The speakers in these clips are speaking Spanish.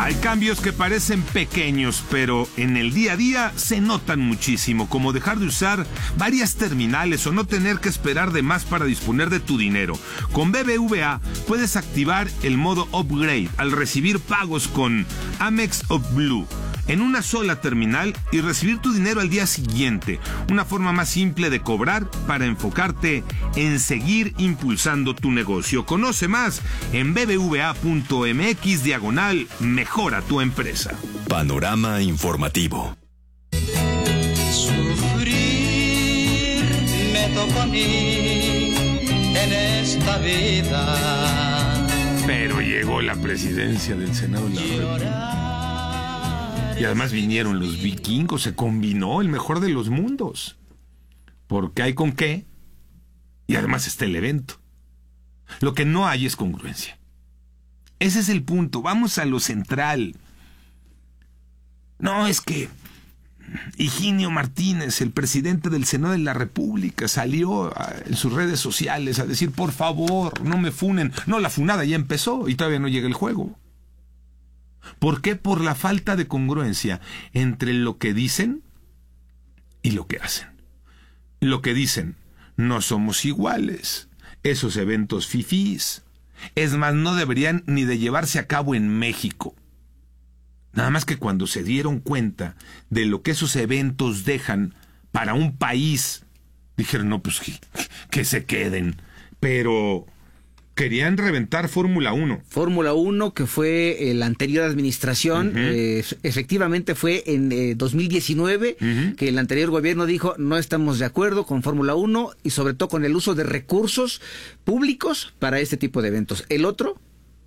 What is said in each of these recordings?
Hay cambios que parecen pequeños, pero en el día a día se notan muchísimo, como dejar de usar varias terminales o no tener que esperar de más para disponer de tu dinero. Con BBVA puedes activar el modo upgrade al recibir pagos con Amex o Blue en una sola terminal y recibir tu dinero al día siguiente. Una forma más simple de cobrar para enfocarte en seguir impulsando tu negocio. Conoce más en bbva.mx/mejora tu empresa. Panorama informativo. Sufrir me tocó a mí en esta vida. Pero llegó la presidencia del Senado de la República. Y además vinieron los vikingos, se combinó el mejor de los mundos. Porque hay con qué, y además está el evento. Lo que no hay es congruencia. Ese es el punto, vamos a lo central. No, es que Higinio Martínez, el presidente del Senado de la República, salió en sus redes sociales a decir, por favor, no me funen. No, la funada ya empezó y todavía no llega el juego. ¿Por qué? Por la falta de congruencia entre lo que dicen y lo que hacen. Lo que dicen, no somos iguales. Esos eventos fifís. Es más, no deberían ni de llevarse a cabo en México. Nada más que cuando se dieron cuenta de lo que esos eventos dejan para un país, dijeron, no, pues que se queden. Pero querían reventar Fórmula 1. Fórmula 1, que fue la anterior administración, efectivamente fue en 2019, que el anterior gobierno dijo, no estamos de acuerdo con Fórmula 1 y sobre todo con el uso de recursos públicos para este tipo de eventos. El otro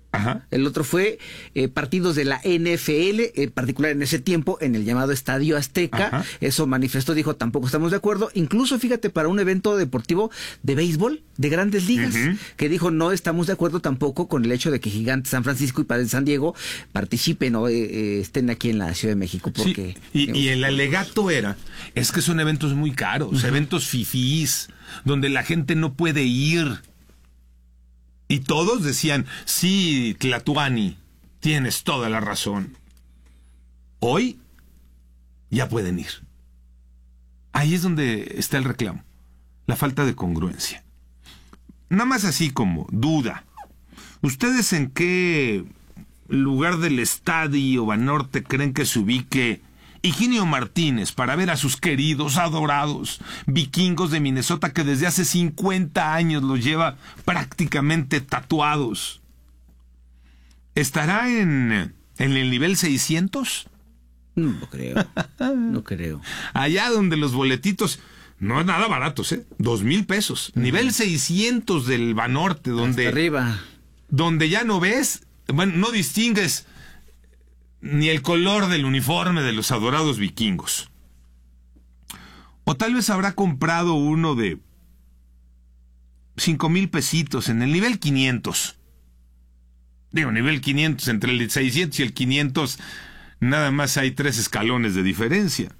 fue partidos de la NFL, en particular en ese tiempo, en el llamado Estadio Azteca. Ajá. Eso manifestó, dijo, tampoco estamos de acuerdo. Incluso, fíjate, para un evento deportivo de béisbol, de Grandes Ligas, que dijo, no estamos de acuerdo tampoco con el hecho de que Gigantes San Francisco y Padres San Diego participen o estén aquí en la Ciudad de México. Porque, sí, y el alegato es que son eventos muy caros, eventos fifís, donde la gente no puede ir. Y todos decían, sí, Tlatuani, tienes toda la razón. Hoy ya pueden ir. Ahí es donde está el reclamo, la falta de congruencia. Nada más así como duda. ¿Ustedes en qué lugar del estadio Banorte creen que se ubique Higinio Martínez para ver a sus queridos, adorados vikingos de Minnesota que desde hace 50 años los lleva prácticamente tatuados? ¿Estará en el nivel 600? No creo, no creo. Allá donde los boletitos no es nada baratos, 2,000 pesos. Nivel 600 del Banorte, donde hasta arriba, donde ya no ves, bueno, no distingues ni el color del uniforme de los adorados vikingos. O tal vez habrá comprado uno de 5,000 pesitos en el nivel 500. Digo, nivel 500, entre el 600 y el 500, nada más hay 3 escalones de diferencia.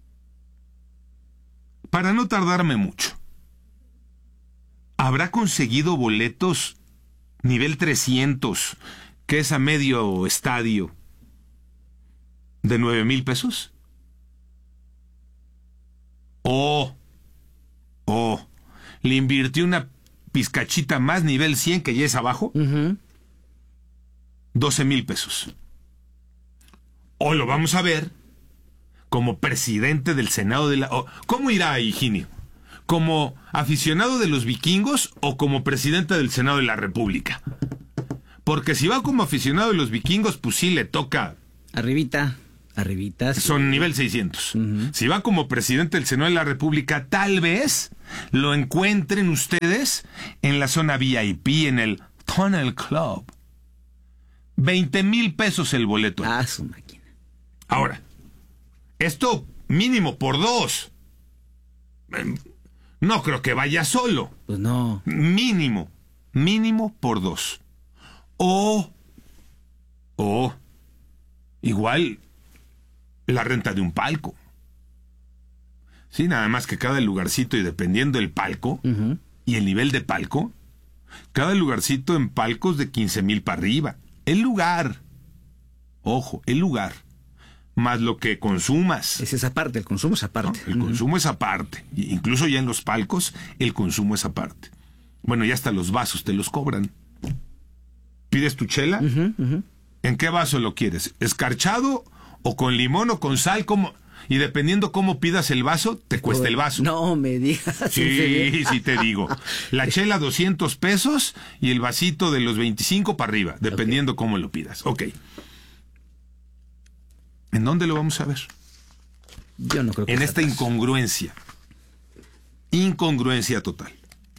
Para no tardarme mucho, ¿habrá conseguido boletos nivel 300, que es a medio estadio, de 9,000 pesos? O le invirtió una pizcachita más, nivel 100, que ya es abajo, 12,000 pesos. O lo vamos a ver como presidente del Senado de la... ¿Cómo irá Higinio? ¿Como aficionado de los vikingos o como presidente del Senado de la República? Porque si va como aficionado de los vikingos, pues sí le toca... Arribita. Sí. Son nivel 600. Si va como presidente del Senado de la República, tal vez lo encuentren ustedes en la zona VIP, en el Tunnel Club. 20,000 pesos el boleto. Ah, su máquina. Ahora, esto mínimo por 2. No creo que vaya solo. Pues no. Mínimo por 2. O igual la renta de un palco. Sí, nada más que cada lugarcito, y dependiendo del palco y el nivel de palco, cada lugarcito en palcos de 15,000 para arriba. El lugar. Ojo, el lugar, más lo que consumas. Es esa parte, el consumo es aparte. No, el consumo es aparte. Incluso ya en los palcos, el consumo es aparte. Bueno, ya hasta los vasos te los cobran. ¿Pides tu chela? ¿En qué vaso lo quieres? ¿Escarchado o con limón o con sal? ¿Cómo? Y dependiendo cómo pidas el vaso, te cuesta el vaso. No me digas. Sí, sí te digo. La chela 200 pesos y el vasito de los 25 para arriba, dependiendo cómo lo pidas. Ok. ¿En dónde lo vamos a ver? Yo no creo que en esta incongruencia. Incongruencia total.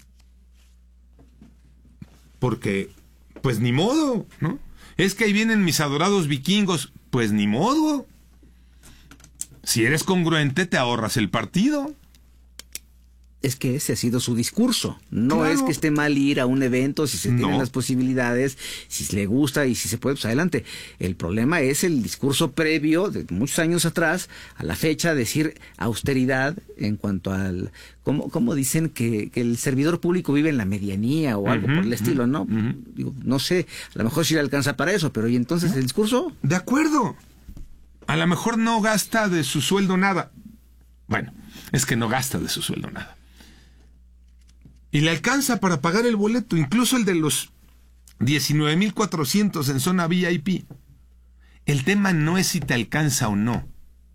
Porque, pues ni modo, ¿no? Es que ahí vienen mis adorados vikingos. Pues ni modo. Si eres congruente, te ahorras el partido. Es que ese ha sido su discurso. No Claro. es que esté mal ir a un evento, si se tienen las posibilidades, si le gusta y si se puede, pues adelante. El problema es el discurso previo de muchos años atrás, a la fecha, decir austeridad en cuanto al... ¿Cómo dicen que el servidor público vive en la medianía o algo por el estilo, no? Digo, no sé, a lo mejor sí le alcanza para eso, pero ¿y entonces el discurso? De acuerdo. A lo mejor no gasta de su sueldo nada. Bueno, es que no gasta de su sueldo nada. Y le alcanza para pagar el boleto, incluso el de los 19,400 en zona VIP. El tema no es si te alcanza o no.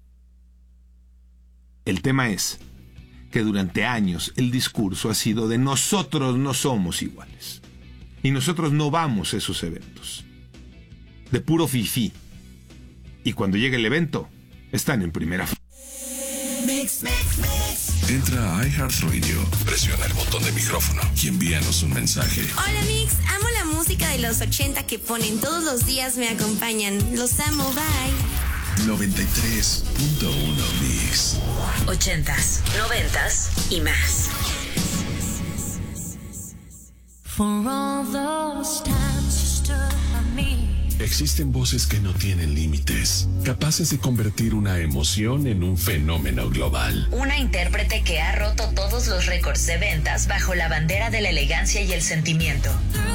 El tema es que durante años el discurso ha sido de nosotros no somos iguales. Y nosotros no vamos a esos eventos. De puro fifí. Y cuando llega el evento, están en primera fila. Entra a iHeartRadio, presiona el botón de micrófono y envíanos un mensaje. Hola Mix, amo la música de los 80 que ponen todos los días, me acompañan. Los amo, bye. 93.1 Mix. 80s, 90s y más. For all those times you stood by me. Existen voces que no tienen límites, capaces de convertir una emoción en un fenómeno global. Una intérprete que ha roto todos los récords de ventas bajo la bandera de la elegancia y el sentimiento.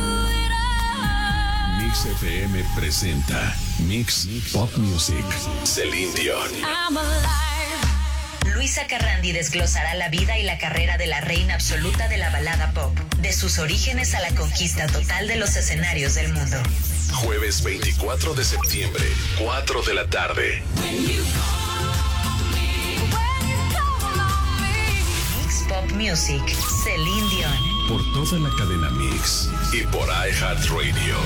Mix FM presenta Mix Pop Music. Celine Dion. I'm alive. Luisa Carrandi desglosará la vida y la carrera de la reina absoluta de la balada pop, de sus orígenes a la conquista total de los escenarios del mundo. Jueves 24 de septiembre, 4 de la tarde. Mix Pop Music, Celine Dion. Por toda la cadena Mix y por iHeartRadio.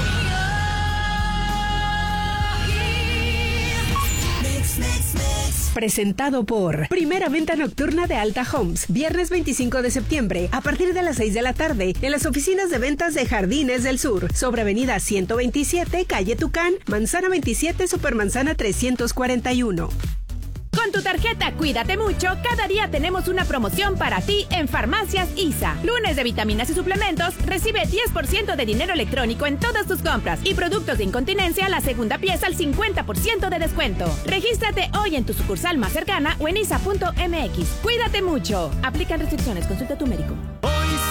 Presentado por Primera Venta Nocturna de Alta Homes. Viernes 25 de septiembre, a partir de las 6 de la tarde, en las oficinas de ventas de Jardines del Sur, sobre Avenida 127, Calle Tucán, Manzana 27, Supermanzana 341. Con tu tarjeta Cuídate Mucho, cada día tenemos una promoción para ti en Farmacias ISA. Lunes de vitaminas y suplementos, recibe 10% de dinero electrónico en todas tus compras y productos de incontinencia, la segunda pieza al 50% de descuento. Regístrate hoy en tu sucursal más cercana o en isa.mx. Cuídate mucho. Aplican restricciones, consulta a tu médico.